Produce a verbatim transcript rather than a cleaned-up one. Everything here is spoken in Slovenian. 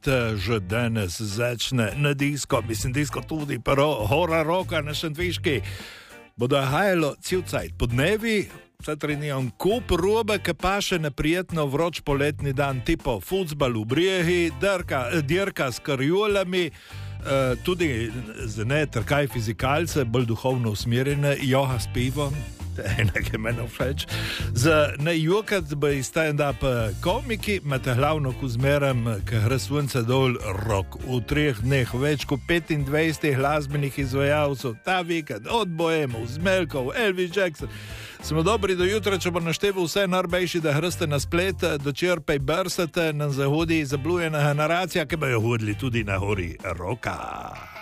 že danes začne na disko, mislim, disko tudi, pa hora roka na Šentviški. Bodo hajalo cel cajt po dnevi, vse trenijo kup robe, ki pa še neprijetno vroč poletni dan, tipo futsbal v brehi, dirka, dirka s karjolami, Uh, tudi za ne trkaj fizikalce, bolj duhovno usmerjene, joha s pivom, enak je meni všeč. Za ne jokat bi stand-up komiki, imate glavno kuzmerem, ki gre sunce dol rok. V treh dneh več kot petindvajset glasbenih izvajalcev, ta vikend, od Bohemov, Zmelkov, Elvis Jackson. Smo dobri do jutra, če bo našteval vse najbejši, da hrste na splet, dočerpaj brsate, na zahodi zablujena generacija, ki bo jo hodili tudi na hori roka.